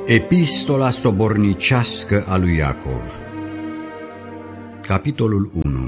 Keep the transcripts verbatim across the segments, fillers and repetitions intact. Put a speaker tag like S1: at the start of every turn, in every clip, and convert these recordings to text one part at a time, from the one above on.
S1: Epistola sobornicească a lui Iacov. Capitolul unu.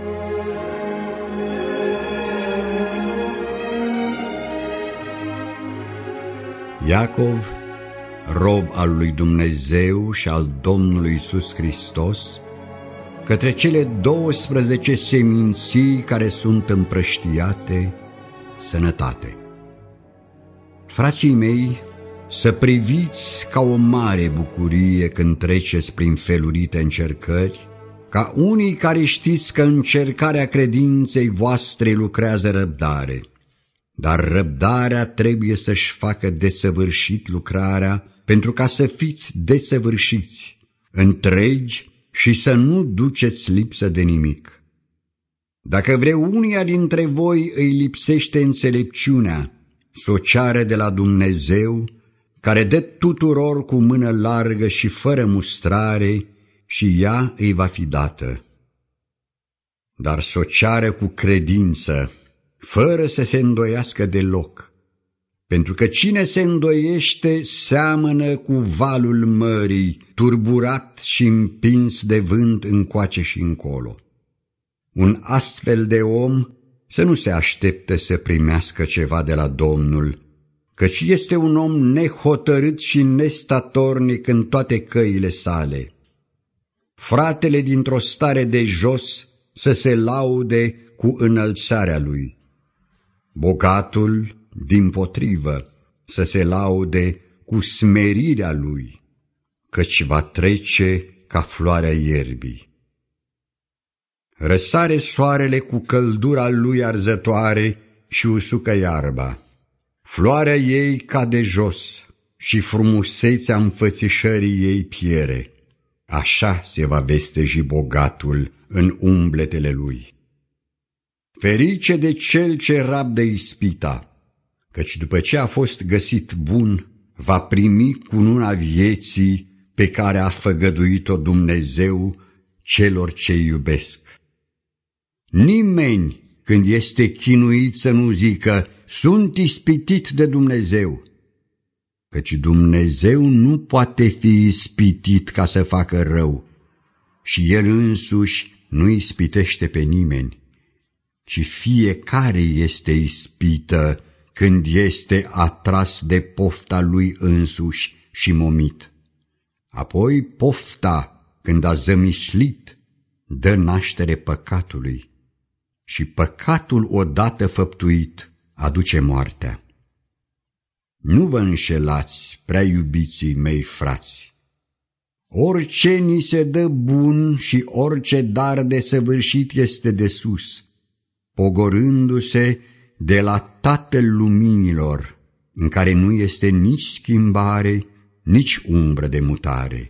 S1: Iacov, rob al lui Dumnezeu și al Domnului Iisus Hristos, către cele douăsprezece seminții care sunt împrăștiate, sănătate. Frații mei, să priviți ca o mare bucurie când treceți prin felurite încercări, ca unii care știți că încercarea credinței voastre lucrează răbdare, dar răbdarea trebuie să-și facă desăvârșit lucrarea, pentru ca să fiți desăvârșiți, întregi și să nu duceți lipsă de nimic. Dacă vreunia dintre voi îi lipsește înțelepciunea, s-o ceară de la Dumnezeu, care dă tuturor cu mână largă și fără mustrare, și ea îi va fi dată. Dar s-o ceară cu credință, fără să se îndoiască deloc, pentru că cine se îndoiește seamănă cu valul mării, turburat și împins de vânt încoace și încolo. Un astfel de om să nu se aștepte să primească ceva de la Domnul, căci este un om nehotărât și nestatornic în toate căile sale. Fratele dintr-o stare de jos să se laude cu înălțarea lui. Bogatul, dimpotrivă, să se laude cu smerirea lui, căci va trece ca floarea ierbii. Răsare soarele cu căldura lui arzătoare și usucă iarba. Floarea ei cade jos și frumusețea înfățișării ei piere. Așa se va vesteji bogatul în umbletele lui. Ferice de cel ce rabdă ispita, căci după ce a fost găsit bun, va primi cununa vieții pe care a făgăduit-o Dumnezeu celor ce iubesc. Nimeni, când este chinuit, să nu zică: sunt ispitit de Dumnezeu, căci Dumnezeu nu poate fi ispitit ca să facă rău și El însuși nu ispitește pe nimeni, ci fiecare este ispită când este atras de pofta lui însuși și momit. Apoi pofta, când a zămislit, dă naștere păcatului și păcatul odată făptuit aduce moartea. Nu vă înșelați, prea iubiții mei frați. Orice ni se dă bun și orice dar de săvârșit este de sus, pogorându-se de la Tatăl luminilor, în care nu este nici schimbare, nici umbră de mutare.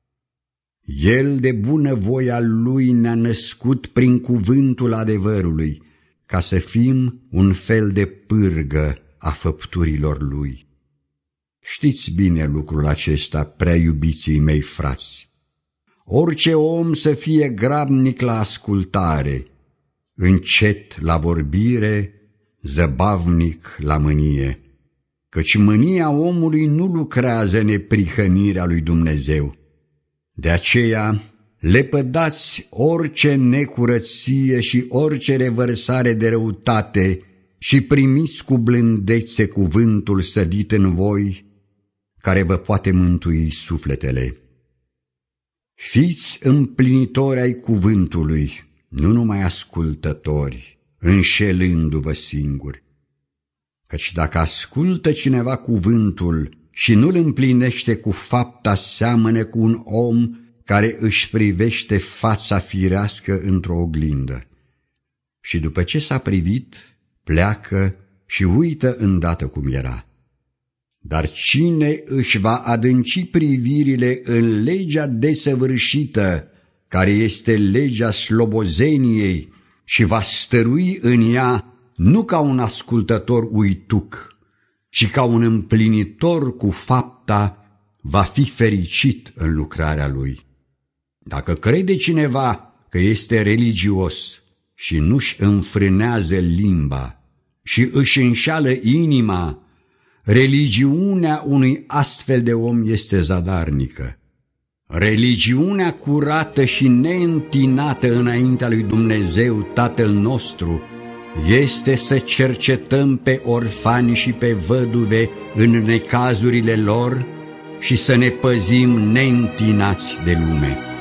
S1: El de bunăvoia lui ne-a născut prin cuvântul adevărului, ca să fim un fel de pârgă a făpturilor lui. Știți bine lucrul acesta, prea iubiții mei frați. Orice om să fie grabnic la ascultare, încet la vorbire, zăbavnic la mânie, căci mânia omului nu lucrează neprihănirea lui Dumnezeu. De aceea lepădați orice necurăție și orice revărsare de răutate și primiți cu blândețe cuvântul sădit în voi, care vă poate mântui sufletele. Fiți împlinitori ai cuvântului, nu numai ascultători, înșelându-vă singuri. Căci dacă ascultă cineva cuvântul și nu-l împlinește cu fapta, seamănă cu un om care își privește fața firească într-o oglindă și după ce s-a privit, pleacă și uită îndată cum era. Dar cine își va adânci privirile în legea desăvârșită, care este legea slobozeniei, și va stărui în ea nu ca un ascultător uituc, ci ca un împlinitor cu fapta, va fi fericit în lucrarea lui. Dacă crede cineva că este religios și nu-și înfrânează limba și își înșeală inima, Religiunea unui astfel de om este zadarnică. Religiunea curată și neîntinată înaintea lui Dumnezeu Tatăl nostru este să cercetăm pe orfani și pe văduve în necazurile lor și să ne păzim neîntinați de lume.